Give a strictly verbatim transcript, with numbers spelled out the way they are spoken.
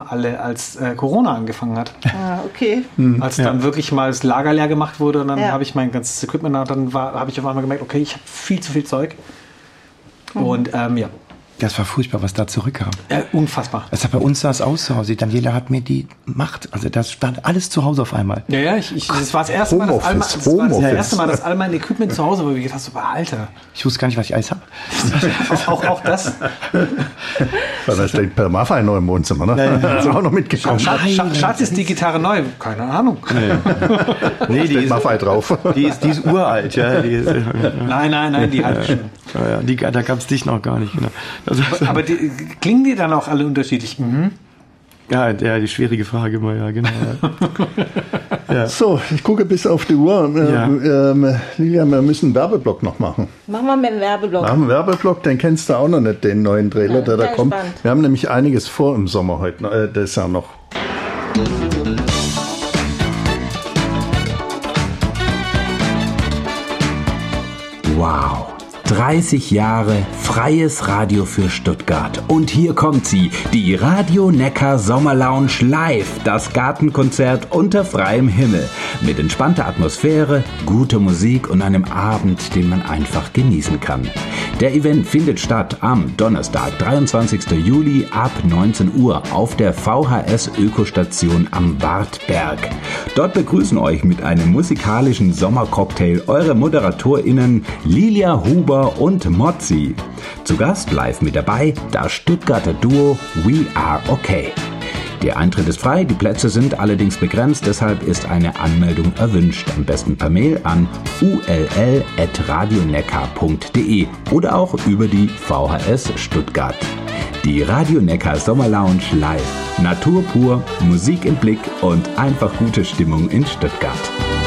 alle, als äh, Corona angefangen hat. Ah, okay. Mhm. Als dann ja. wirklich mal das Lager leer gemacht wurde und dann ja. habe ich mein ganzes Equipment, dann habe ich auf einmal gemerkt, okay, ich habe viel zu viel Zeug. Mhm. Und ähm, ja. Das war furchtbar, was da zurückkam. Ja, unfassbar. Also bei uns sah es aus zu Hause. Daniela hat mir die Macht, also das stand alles zu Hause auf einmal. Ja, ja, ich, ich, das war das erste Mal, dass Alma, das war das erste Mal, dass all mein Equipment zu Hause war. Wie gedacht, so, Alter. Ich wusste gar nicht, was ich alles habe. auch, auch, auch das. Da steht Per Maffei neu im Wohnzimmer, ne? Ja, ja. Hast du auch noch mitgekommen? Schatz, Schatz, Schatz, ist die Gitarre neu? Keine Ahnung. Nee, nee die ist Maffei drauf. Die ist, die ist uralt, ja. Die ist, äh, nein, nein, nein, die hatte ich schon. Ja, ja, die, da gab es dich noch gar nicht. Genau. Also, aber die, klingen die dann auch alle unterschiedlich? Mhm. Ja, ja, die schwierige Frage mal, ja, genau. Ja. Ja. So, ich gucke bis auf die Uhr. Ja. Ähm, Lilia, wir müssen einen Werbeblock noch machen. Machen wir mit dem Werbeblock. Machen einen Werbeblock, den kennst du auch noch nicht, den neuen Trailer, ja, der da kommt. Spannend. Wir haben nämlich einiges vor im Sommer heute, äh, das Jahr noch. Wow. dreißig Jahre freies Radio für Stuttgart. Und hier kommt sie, die Radio Neckar Sommerlounge live, das Gartenkonzert unter freiem Himmel. Mit entspannter Atmosphäre, guter Musik und einem Abend, den man einfach genießen kann. Der Event findet statt am Donnerstag, dreiundzwanzigsten Juli ab neunzehn Uhr auf der V H S Ökostation am Wartberg. Dort begrüßen euch mit einem musikalischen Sommercocktail eure ModeratorInnen Lilia Huber und Mozzi. Zu Gast live mit dabei das Stuttgarter Duo We Are Okay. Der Eintritt ist frei, die Plätze sind allerdings begrenzt, deshalb ist eine Anmeldung erwünscht. Am besten per Mail an u l l at radioneckar punkt d e oder auch über die V H S Stuttgart. Die Radio Neckar Sommerlounge live. Natur pur, Musik im Blick und einfach gute Stimmung in Stuttgart.